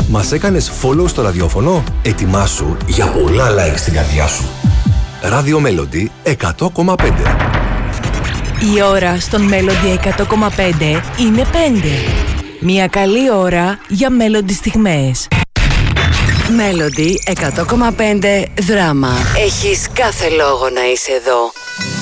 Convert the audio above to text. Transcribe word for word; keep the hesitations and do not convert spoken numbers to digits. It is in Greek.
Μας έκανες follow στο ραδιόφωνο? Ετοιμάσου για πολλά like στην καρδιά σου. Radio Melody εκατό κόμμα πέντε. Η ώρα στον Melody εκατό κόμμα πέντε είναι πέντε. Μια καλή ώρα για Melody στιγμές. Melody εκατό κόμμα πέντε δράμα. Έχεις κάθε λόγο να είσαι εδώ.